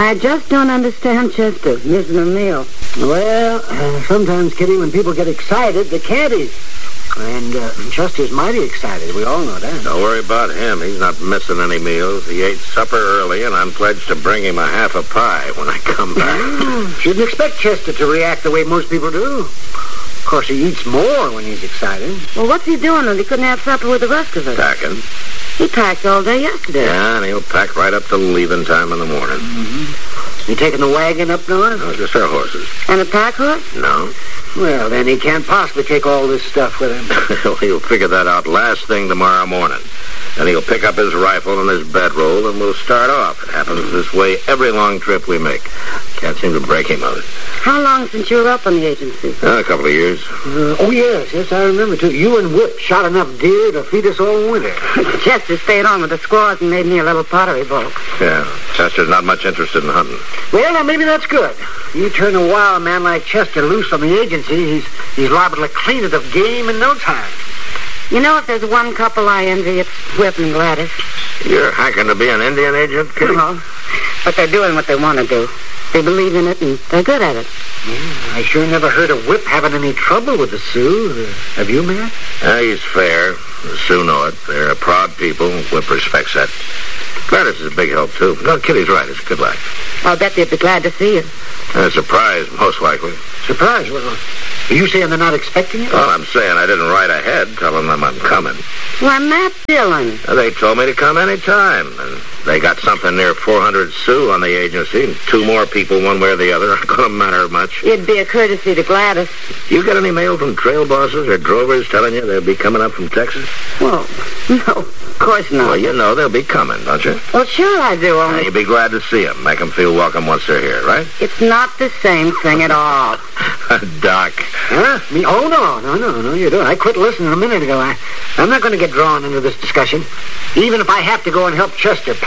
I just don't understand Chester missing a meal. Well, sometimes, Kitty, when people get excited, they can't eat. And Chester's mighty excited. We all know that. Don't worry about him. He's not missing any meals. He ate supper early, and I'm pledged to bring him a half a pie when I come back. Shouldn't expect Chester to react the way most people do. Of course, he eats more when he's excited. Well, what's he doing when he couldn't have supper with the rest of us? Packing. He packed all day yesterday. Yeah, and he'll pack right up to leaving time in the morning. You taking the wagon up north? No, just our horses. And a pack horse? No. Well, then he can't possibly take all this stuff with him. He'll figure that out last thing tomorrow morning. And he'll pick up his rifle and his bedroll, and we'll start off. It happens this way every long trip we make. Can't seem to break him of it. How long since you were up on the agency? A couple of years. Yes, I remember, too. You and Whip shot enough deer to feed us all winter. Chester stayed on with the squaws and made me a little pottery boat. Yeah, Chester's not much interested in hunting. Well, now, maybe that's good. You turn a wild man like Chester loose on the agency, he's liable to clean it of game in no time. You know, if there's one couple I envy, it's Whip and Gladys. You're hacking to be an Indian agent, Kitty? No, but they're doing what they want to do. They believe in it, and they're good at it. Yeah, I sure never heard of Whip having any trouble with the Sioux. Have you, Matt? He's fair. The Sioux know it. They're a proud people. Whip respects that. Gladys is a big help, too. No, Kitty's right. It's a good life. I'll bet they'd be glad to see you. A surprise, most likely. Surprise? Well, are you saying they're not expecting you? Well, I'm saying I didn't write ahead telling them I'm coming. Why, Matt Dillon. They told me to come any time. And they got something near 400 Sioux on the agency, and 2 more people one way or the other. It couldn't matter much. It'd be a courtesy to Gladys. You get any mail from trail bosses or drovers telling you they'll be coming up from Texas? Well, no, of course not. Well, you know they'll be coming, don't you? Well, sure I do, only... You'll be glad to see them. Make them feel welcome once they're here, right? It's not the same thing at all. Doc. Huh? Me? Oh, no, you don't. I quit listening a minute ago. I'm not going to get drawn into this discussion, even if I have to go and help Chester